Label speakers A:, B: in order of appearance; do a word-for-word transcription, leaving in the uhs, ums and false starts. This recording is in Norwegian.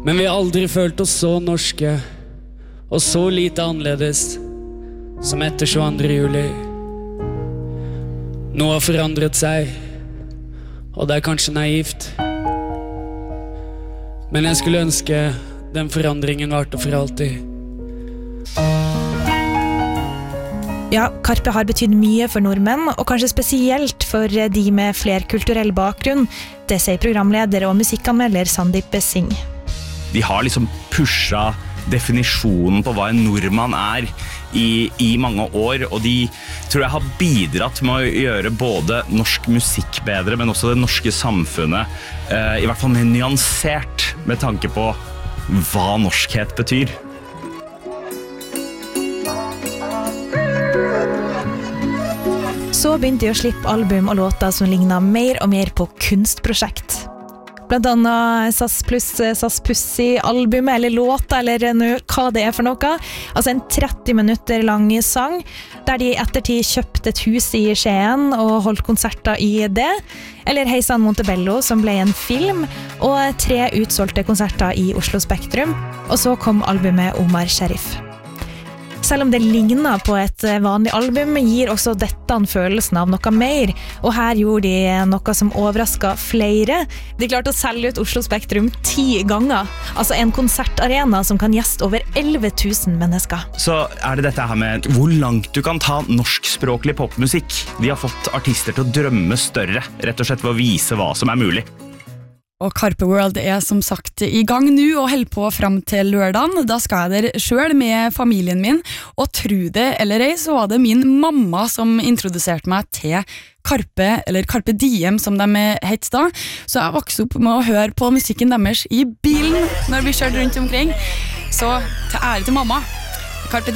A: Men vi har aldri følt oss så norske og så lite annerledes som etter tjueandre juli. Noe har forandret seg, og det er kanskje naivt. Men jeg skulle ønske den forandringen varte for alltid.
B: Ja, Karpe har betydd mye for nordmenn, og kanskje spesielt for de med flerkulturell bakgrunn. Det sier programleder og musikkanmelder Sandeep Singh.
C: De har liksom pushet definisjonen på hva en nordmann er i, i mange år, og de tror jeg har bidratt med å gjøre både norsk musikk bedre, men også det norske samfunnet, eh, i hvert fall mer nyansert med tanke på hva norskhet betyr.
B: Så begynte de å slippe album og låter som lignet mer og mer på kunstprosjekt. Blant annet SAS pluss SAS Pussy-album, eller låter, eller hva det er for noe. Altså en tretti minutter lang sang, der de ettertid kjøpte et hus i Skien og holdt konserter i det. Eller Heisan Montebello, som ble en film, og tre utsolgte konserter i Oslo Spektrum. Og så kom albumet Omar Sharif. Selv om det ligner på et vanlig album, gir også dette en følelsen av noe mer. Og her gjorde de noe som overrasket flere. De klarte å selge ut Oslo Spektrum ti ganger. Altså en konsertarena som kan gjeste over elleve tusen mennesker.
C: Så er det dette her med hvor langt du kan ta norskspråklig popmusikk. De har fått artister til å drømme større, rett og slett ved å vise hva som er mulig.
D: Og Karpe World er som sagt i gang nå og holder på frem til lørdagen. Da skal jeg der selv med familien min, og tro det eller ei, så var det min mamma som introduserte meg til Karpe, eller Carpe Diem som de het da. Så jeg vokste opp med å høre på musikken deres i bilen når vi kjørte rundt omkring. Så til ære til mamma. Carpe